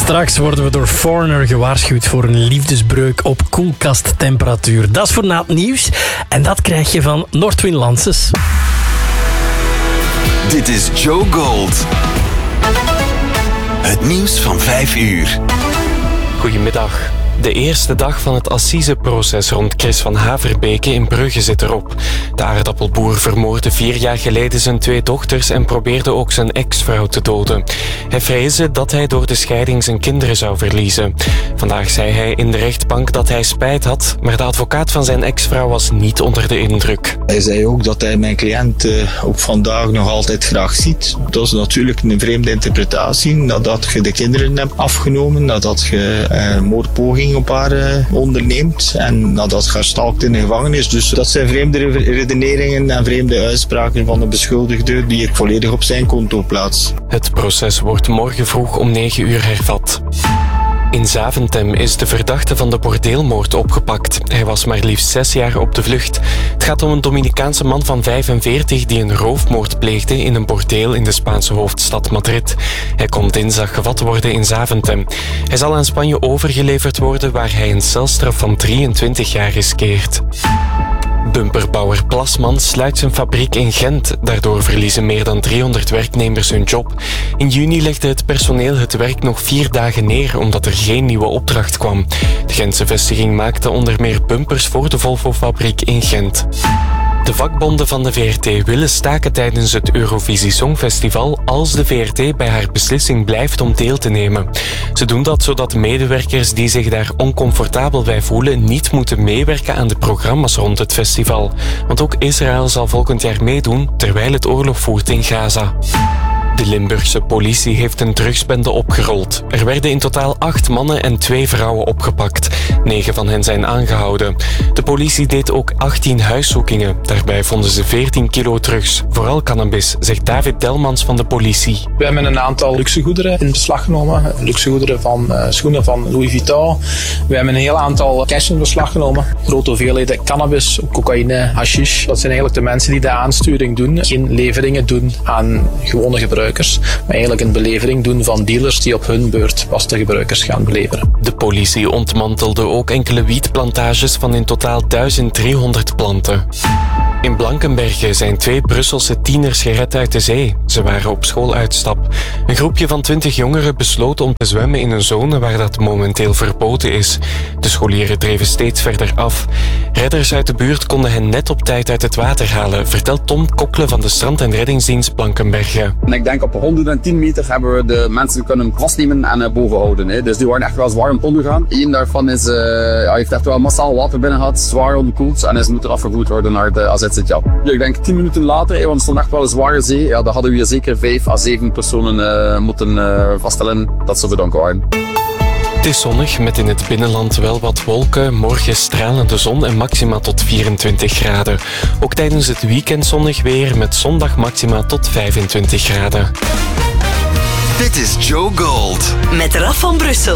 Straks worden we door Foreigner gewaarschuwd voor een liefdesbreuk op koelkasttemperatuur. Dat is voor na het nieuws en dat krijg je van Noordwin Lances. Dit is Joe Gold. Het nieuws van 5 uur. Goedemiddag. De eerste dag van het assiseproces rond Chris van Haverbeke in Brugge zit erop. De aardappelboer vermoordde 4 jaar geleden zijn 2 dochters en probeerde ook zijn ex-vrouw te doden. Hij vreesde dat hij door de scheiding zijn kinderen zou verliezen. Vandaag zei hij in de rechtbank dat hij spijt had, maar de advocaat van zijn ex-vrouw was niet onder de indruk. Hij zei ook dat hij mijn cliënt op vandaag nog altijd graag ziet. Dat is natuurlijk een vreemde interpretatie, nadat je de kinderen hebt afgenomen, nadat je moordpoging op haar onderneemt en nadat je haar stalkt in de gevangenis. Dus dat zijn vreemde redeneringen en vreemde uitspraken van de beschuldigde die ik volledig op zijn konto plaats. Het proces wordt morgen vroeg om 9 uur hervat. In Zaventem is de verdachte van de bordeelmoord opgepakt. Hij was maar liefst 6 jaar op de vlucht. Het gaat om een Dominicaanse man van 45 die een roofmoord pleegde in een bordeel in de Spaanse hoofdstad Madrid. Hij kon dinsdag gevat worden in Zaventem. Hij zal aan Spanje overgeleverd worden waar hij een celstraf van 23 jaar riskeert. Bumperbouwer Plasman sluit zijn fabriek in Gent. Daardoor verliezen meer dan 300 werknemers hun job. In juni legde het personeel het werk nog 4 dagen neer omdat er geen nieuwe opdracht kwam. De Gentse vestiging maakte onder meer bumpers voor de Volvo-fabriek in Gent. De vakbonden van de VRT willen staken tijdens het Eurovisie Songfestival als de VRT bij haar beslissing blijft om deel te nemen. Ze doen dat zodat medewerkers die zich daar oncomfortabel bij voelen niet moeten meewerken aan de programma's rond het festival. Want ook Israël zal volgend jaar meedoen terwijl het oorlog voert in Gaza. De Limburgse politie heeft een drugsbende opgerold. Er werden in totaal 8 mannen en 2 vrouwen opgepakt. 9 van hen zijn aangehouden. De politie deed ook 18 huiszoekingen. Daarbij vonden ze 14 kilo drugs, vooral cannabis, zegt David Delmans van de politie. We hebben een aantal luxegoederen in beslag genomen. Luxegoederen van schoenen van Louis Vuitton. We hebben een heel aantal cash in beslag genomen. Grote hoeveelheden cannabis, cocaïne, hashish. Dat zijn eigenlijk de mensen die de aansturing doen. Geen leveringen doen aan gewone gebruikers. Maar eigenlijk een belevering doen van dealers die op hun beurt vaste gebruikers gaan beleveren. De politie ontmantelde ook enkele wietplantages van in totaal 1300 planten. In Blankenberge zijn 2 Brusselse tieners gered uit de zee. Ze waren op schooluitstap. Een groepje van 20 jongeren besloot om te zwemmen in een zone waar dat momenteel verboden is. De scholieren dreven steeds verder af. Redders uit de buurt konden hen net op tijd uit het water halen, vertelt Tom Kokle van de Strand- en Reddingsdienst Blankenberge. En ik denk op 110 meter hebben we de mensen kunnen vastnemen en boven houden. Dus die waren echt wel zwaar aan het ondergaan. Eén daarvan is, heeft echt wel massaal water binnen gehad, zwaar onderkoeld en is moeten afgevoerd worden naar de AZ Sint-Jan. Ik denk 10 minuten later, want het stond echt wel een zware zee, dan hadden we hier zeker 5 à 7 personen moeten vaststellen dat ze verdronken waren. Het is zonnig, met in het binnenland wel wat wolken. Morgen stralende zon en maxima tot 24 graden. Ook tijdens het weekend zonnig weer, met zondag maxima tot 25 graden. Dit is Joe Gold. Met Raf van Brussel.